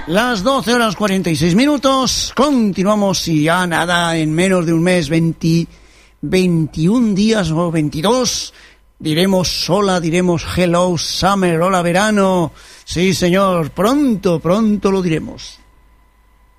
Las 12 horas 46 minutos. Continuamos y ya nada, en menos de un mes, 21 días o 22. Diremos hola, diremos hello summer, hola verano. Sí, señor, pronto lo diremos.